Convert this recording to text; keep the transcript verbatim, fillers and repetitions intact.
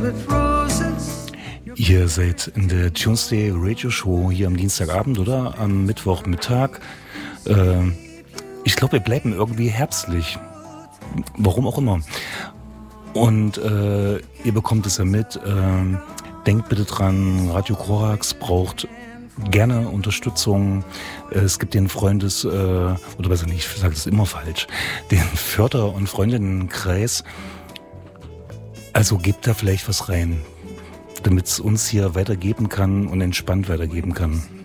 Ihr seid in der Tuesday Radio Show hier am Dienstagabend oder am Mittwochmittag. Äh, ich glaube, wir bleiben irgendwie herbstlich. Warum auch immer. Und äh, ihr bekommt es ja mit. Äh, denkt bitte dran, Radio Korax braucht gerne Unterstützung. Es gibt den Freundes, äh, oder besser nicht, ich sage das immer falsch, den Förder- und Freundinnenkreis. Also gebt da vielleicht was rein, damit es uns hier weitergeben kann und entspannt weitergeben kann.